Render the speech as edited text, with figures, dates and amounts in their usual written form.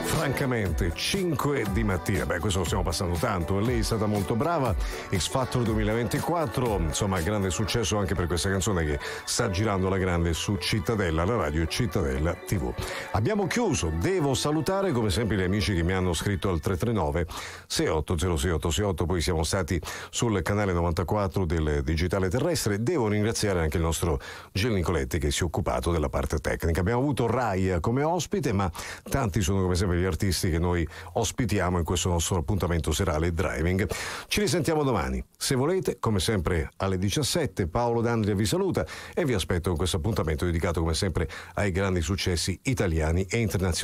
Francamente, 5 di mattina, questo lo stiamo passando tanto. Lei è stata molto brava. X Factor 2024, insomma, grande successo anche per questa canzone che sta girando alla grande su Cittadella, la radio Cittadella TV. Abbiamo chiuso, devo salutare come sempre gli amici che mi hanno scritto al 339 6806868, poi siamo stati sul canale 94 del digitale terrestre. Devo ringraziare anche il nostro Gil Nicoletti che si è occupato della parte tecnica. Abbiamo avuto Rai come ospite, ma tanti sono come sempre gli artisti che noi ospitiamo in questo nostro appuntamento serale Driving. Ci risentiamo domani, se volete, come sempre alle 17. Paolo D'Andria vi saluta e vi aspetto in questo appuntamento dedicato come sempre ai grandi successi italiani e internazionali.